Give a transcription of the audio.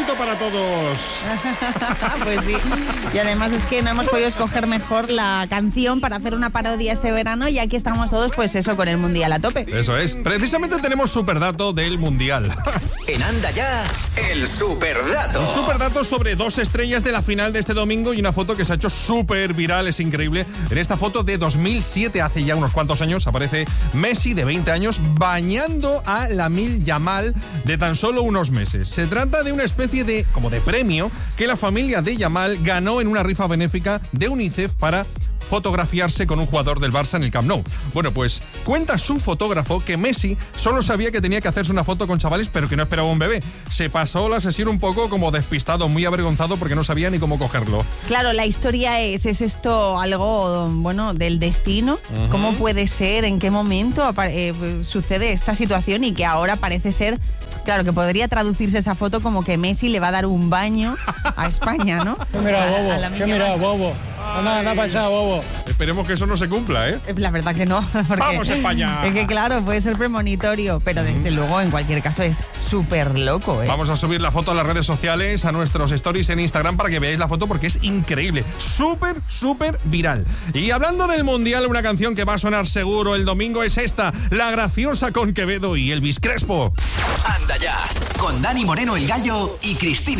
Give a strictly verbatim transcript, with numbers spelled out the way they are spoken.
besito para todos. Pues sí. Y además es que no hemos podido escoger mejor la canción para hacer una parodia este verano y aquí estamos todos, pues eso, con el Mundial a tope. Eso es. Precisamente tenemos superdato del Mundial. En Anda Ya, el superdato. Un superdato sobre dos estrellas de la final de este domingo y una foto que se ha hecho súper viral, es increíble. En esta foto de dos mil siete, hace ya unos cuantos años, aparece Messi de veinte años bañando a Lamine Yamal de tan solo unos meses. Se trata de una especie de, como de premio que la familia de Yamal ganó en una rifa benéfica de UNICEF para fotografiarse con un jugador del Barça en el Camp Nou. Bueno, pues cuenta su fotógrafo que Messi solo sabía que tenía que hacerse una foto con chavales, pero que no esperaba un bebé. Se pasó la sesión un poco como despistado, muy avergonzado porque no sabía ni cómo cogerlo. Claro, la historia es, ¿es esto algo, bueno, del destino? Uh-huh. ¿Cómo puede ser? ¿En qué momento eh, sucede esta situación? Y que ahora parece ser, claro, que podría traducirse esa foto como que Messi le va a dar un baño a España, ¿no? ¿Qué mira, bobo? ¿Qué mira, bobo? Anda, anda para allá, bobo. Esperemos que eso no se cumpla, ¿eh? La verdad que no. ¡Vamos, España! Es que claro, puede ser premonitorio, pero desde mm. luego, en cualquier caso, es súper loco, ¿eh? Vamos a subir la foto a las redes sociales, a nuestros stories en Instagram para que veáis la foto porque es increíble. Súper, súper viral. Y hablando del Mundial, una canción que va a sonar seguro el domingo es esta, La Graciosa con Quevedo y Elvis Crespo. Anda Ya, con Dani Moreno, el Gallo y Cristina.